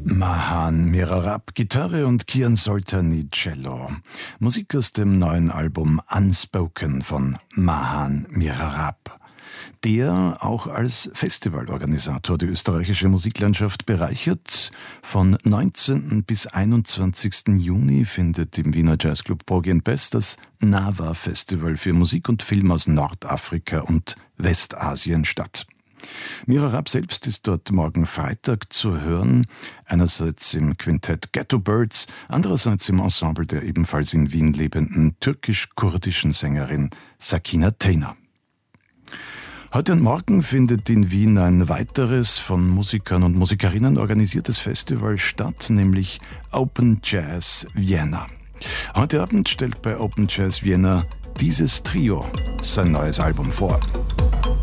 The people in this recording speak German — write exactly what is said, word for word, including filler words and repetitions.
Mahan Mirarab, Gitarre und Kian Soltani, Cello. Musik aus dem neuen Album Unspoken von Mahan Mirarab, der auch als Festivalorganisator die österreichische Musiklandschaft bereichert. Von neunzehnten bis einundzwanzigsten Juni findet im Wiener Jazzclub Porgy and Bess das NAVA-Festival für Musik und Film aus Nordafrika und Westasien statt. Mirarab selbst ist dort morgen Freitag zu hören, einerseits im Quintett Ghetto Birds, andererseits im Ensemble der ebenfalls in Wien lebenden türkisch-kurdischen Sängerin Sakina Teyna. Heute und morgen findet in Wien ein weiteres von Musikern und Musikerinnen organisiertes Festival statt, nämlich Open Jazz Vienna. Heute Abend stellt bei Open Jazz Vienna dieses Trio sein neues Album vor.